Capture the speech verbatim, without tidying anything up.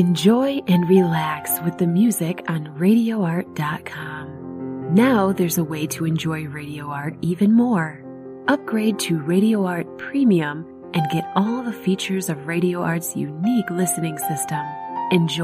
Enjoy and relax with the music on radio art dot com. Now there's a way to enjoy Radio Art even more. Upgrade to Radio Art Premium and get all the features of Radio Art's unique listening system. Enjoy